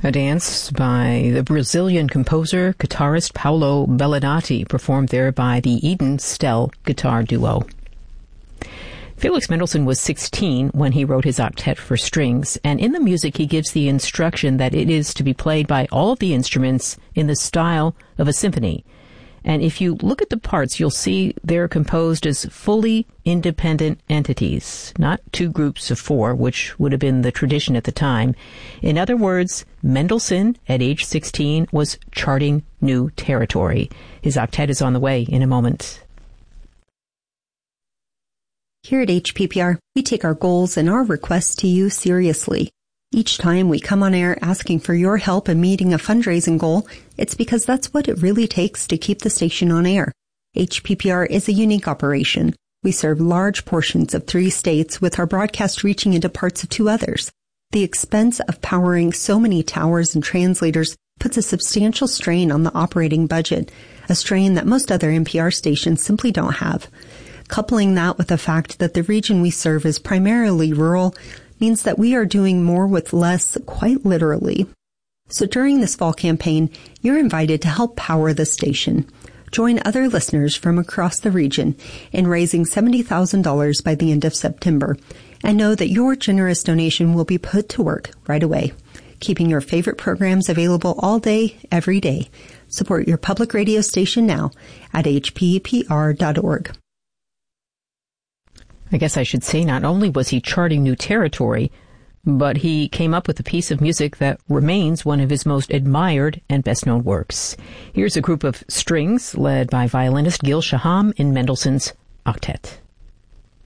A dance by the Brazilian composer, guitarist Paulo Bellinati, performed there by the Eden Stell Guitar Duo. Felix Mendelssohn was 16 when he wrote his octet for strings, and in the music he gives the instruction that it is to be played by all of the instruments in the style of a symphony. And if you look at the parts, you'll see they're composed as fully independent entities, not two groups of four, which would have been the tradition at the time. In other words, Mendelssohn, at age 16, was charting new territory. His octet is on the way in a moment. Here at HPPR, we take our goals and our requests to you seriously. Each time we come on air asking for your help in meeting a fundraising goal, it's because that's what it really takes to keep the station on air. HPPR is a unique operation. We serve large portions of 3 states with our broadcast reaching into parts of 2 others. The expense of powering so many towers and translators puts a substantial strain on the operating budget, a strain that most other NPR stations simply don't have. Coupling that with the fact that the region we serve is primarily rural means that we are doing more with less, quite literally. So during this fall campaign, you're invited to help power the station. Join other listeners from across the region in raising $70,000 by the end of September, and know that your generous donation will be put to work right away, keeping your favorite programs available all day, every day. Support your public radio station now at hppr.org. I guess I should say not only was he charting new territory, but he came up with a piece of music that remains one of his most admired and best-known works. Here's a group of strings led by violinist Gil Shaham in Mendelssohn's Octet.